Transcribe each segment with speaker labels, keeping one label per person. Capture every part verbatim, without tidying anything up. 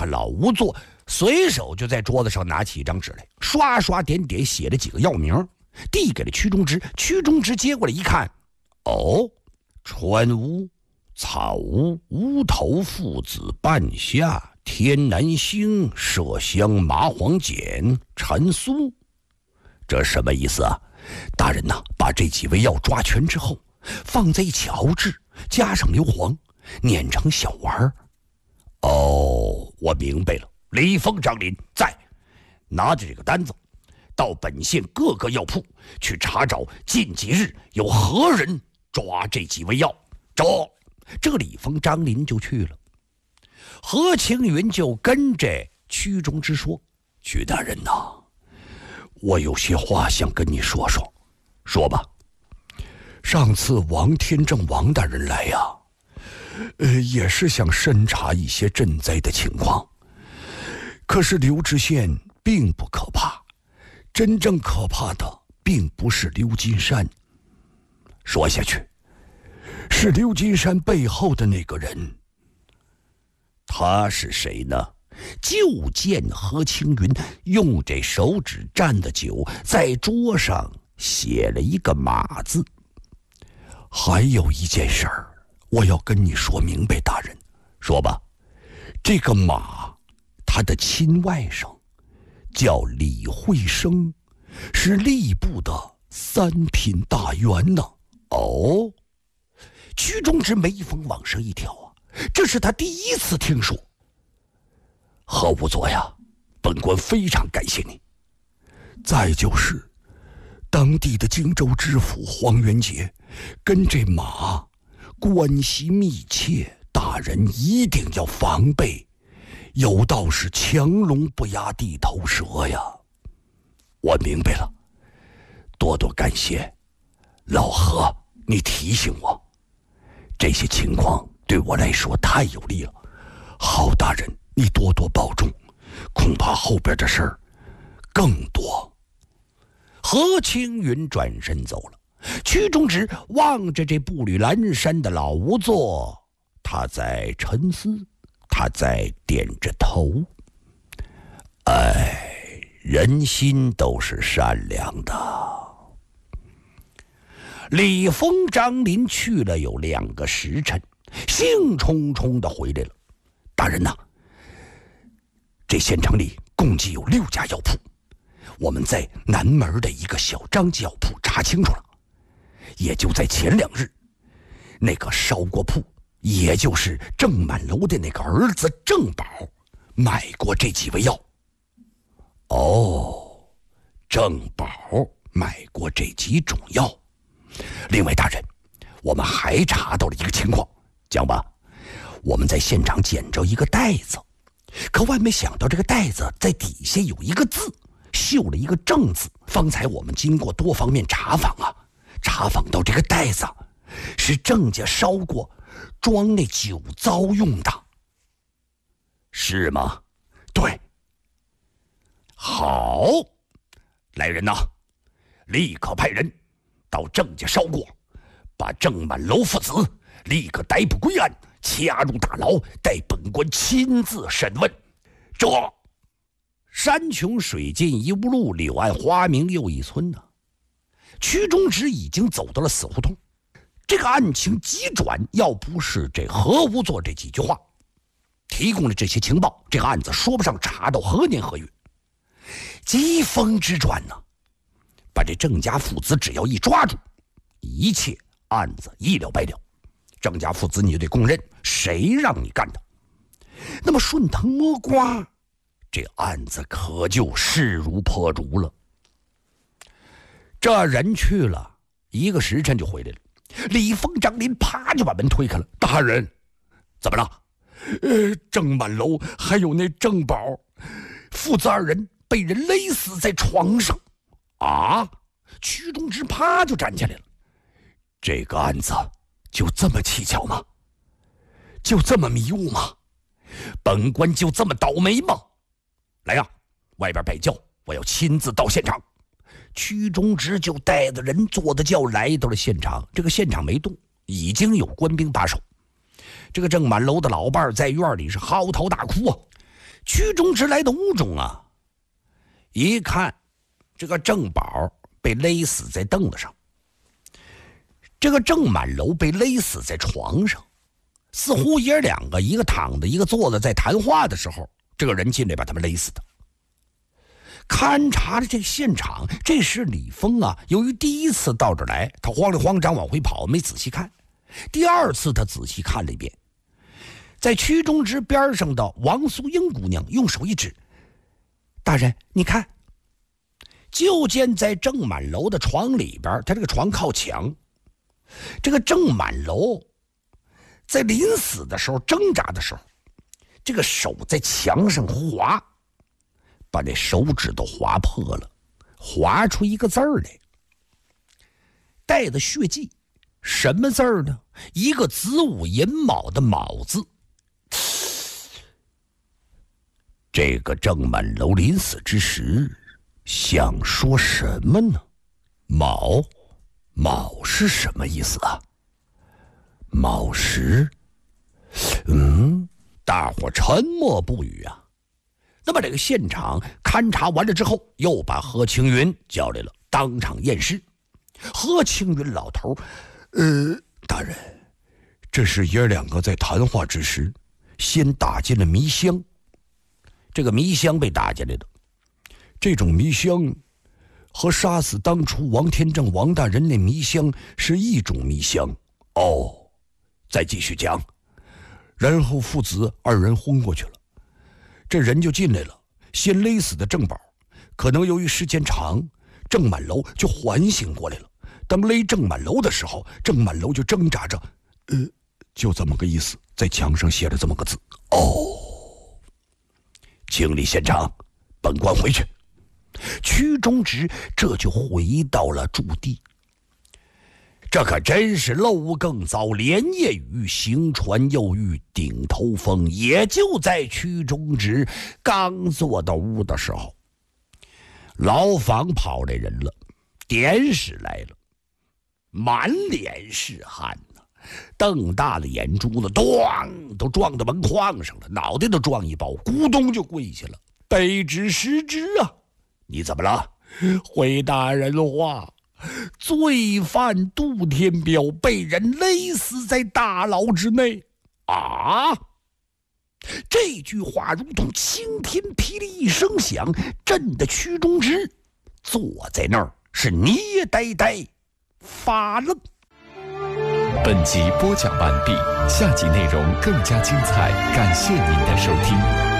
Speaker 1: 看老仵作随手就在桌子上拿起一张纸来，刷刷点点写了几个药名，递给了屈中之。屈中之接过来一看，哦，川乌、草乌、乌头附子、半夏、天南星、麝香、麻黄碱、蟾酥，这什么意思啊？大人呐、啊，把这几味药抓全之后，放在一起熬制，加上硫磺，碾成小丸儿。哦，我明白了。李丰、张林在，拿着这个单子，到本县各个药铺去查找近几日有何人抓这几味药。走，这个李丰、张林就去了。何青云就跟着屈中之说：“屈大人呐、啊，我有些话想跟你说说。”说吧。上次王天正王大人来呀、啊。呃，也是想审查一些赈灾的情况，可是刘知县并不可怕，真正可怕的并不是刘金山。说下去，是刘金山背后的那个人。他是谁呢？就见何青云用这手指蘸的酒，在桌上写了一个马字。还有一件事儿。我要跟你说明白，大人。说吧。这个马，他的亲外甥叫李惠生，是吏部的三品大员呢。哦，屈中之眉峰往上一挑啊，这是他第一次听说。何仵作呀，本官非常感谢你。再就是当地的荆州知府黄元杰跟这马关系密切，大人一定要防备，有道是强龙不压地头蛇呀。我明白了，多多感谢。老何，你提醒我，这些情况对我来说太有利了。好，大人，你多多保重，恐怕后边的事儿更多。何青云转身走了。屈中之望着这步履阑珊的老仵作，他在沉思，他在点着头。哎，人心都是善良的。李丰、张林去了有两个时辰，兴冲冲的回来了。大人呐、啊，这县城里共计有六家药铺，我们在南门的一个小张家药铺查清楚了。也就在前两日，那个烧锅铺，也就是郑满楼的那个儿子郑宝，买过这几味药。哦，郑宝买过这几种药。另外，大人，我们还查到了一个情况。讲吧。我们在现场捡着一个袋子，可万没想到这个袋子在底下有一个字，绣了一个正字。方才我们经过多方面查访啊，查访到这个袋子是郑家烧过装那酒糟用的，是吗？对。好，来人呐，立刻派人到郑家烧过，把郑满楼父子立刻逮捕归案，掐入大牢，待本官亲自审问。这山穷水尽疑无路，柳暗花明又一村呢、啊。屈中之已经走到了死胡同，这个案情急转，要不是这何仵作这几句话提供了这些情报，这个案子说不上查到何年何月。疾风之转呢、啊，把这郑家父子只要一抓住，一切案子一了百了。郑家父子你就得供认，谁让你干的？那么顺藤摸瓜，这案子可就势如破竹了。这人去了一个时辰就回来了，李丰、张林啪就把门推开了。大人，怎么了？呃，郑满楼还有那郑宝父子二人被人勒死在床上。啊！屈中之啪就站起来了。这个案子就这么蹊跷吗？就这么迷雾吗？本官就这么倒霉吗？来呀，外边摆轿，我要亲自到现场。屈中之就带着人坐的轿来到了现场。这个现场没动，已经有官兵把守。这个郑满楼的老伴在院里是嚎啕大哭啊。 曲中直来的吴中啊，一看这个郑宝被勒死在凳子上，这个郑满楼被勒死在床上，似乎爷两个一个躺着一个坐着在谈话的时候，这个人进来把他们勒死的。勘察的这个现场，这时李峰啊，由于第一次到这儿来，他慌里慌张往回跑，没仔细看。第二次他仔细看了一遍，在曲中直边上的王素英姑娘用手一指：“大人，你看。”就见在郑满楼的床里边，他这个床靠墙，这个郑满楼在临死的时候挣扎的时候，这个手在墙上划，把这手指都划破了，划出一个字儿来，带着血迹。什么字儿呢？一个子午寅卯的卯字。这个郑满楼临死之时想说什么呢？卯，卯是什么意思啊？卯时，嗯，大伙沉默不语啊。那么这个现场勘察完了之后，又把何青云叫来了，当场验尸。何青云老头，呃，大人，这是爷两个在谈话之时，先打进了迷香。这个迷香被打进来的，这种迷香和杀死当初王天正王大人那迷香是一种迷香。哦，再继续讲。然后父子二人昏过去了，这人就进来了，先勒死的郑宝，可能由于时间长，郑满楼就缓醒过来了。当勒郑满楼的时候，郑满楼就挣扎着，呃，就这么个意思，在墙上写了这么个字。哦，清理现场，本官回去。曲中直这就回到了驻地。这可真是漏更早，连夜雨，行船又遇顶头风。也就在曲中直刚坐到屋的时候，牢房跑来人了，典史来了，满脸是汗呐，瞪大了眼珠子，咣都撞到门框上了，脑袋都撞一包，咕咚就跪下了。卑职失职啊！你怎么了？回大人话，罪犯杜天彪被人勒死在大牢之内。啊！这句话如同晴天霹雳一声响，震得曲中直坐在那儿是捏呆呆发愣。
Speaker 2: 本集播讲完毕，下集内容更加精彩，感谢您的收听。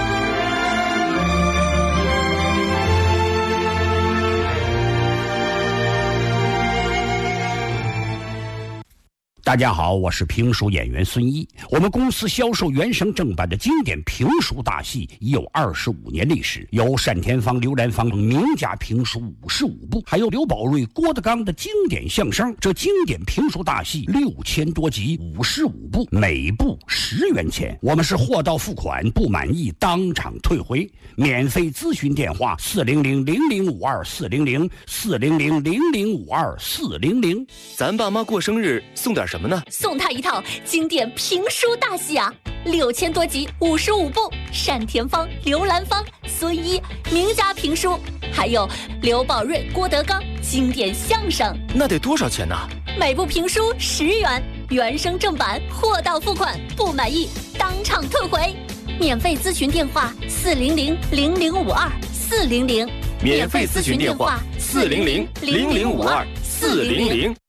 Speaker 1: 大家好，我是评书演员孙一。我们公司销售原声正版的经典评书大戏已有二十五年历史，有单田芳、刘兰芳名家评书五十五部，还有刘宝瑞、郭德纲的经典相声。这经典评书大戏六千多集，五十五部，每部十元钱。我们是货到付款，不满意当场退回。免费咨询电话：四零零零零五二四零零四零零零零五二四零零。
Speaker 3: 咱爸妈过生日送点什么呢？
Speaker 4: 送他一套经典评书大戏啊，六千多集，五十五部，单田芳、刘兰芳、孙一名家评书，还有刘宝瑞、郭德纲经典相声。
Speaker 3: 那得多少钱呢？
Speaker 4: 每部评书十元，原声正版，货到付款，不满意当场退回。免费咨询电话：四零零零零五二四零零。
Speaker 3: 免费咨询电话：四零零零零五二四零零。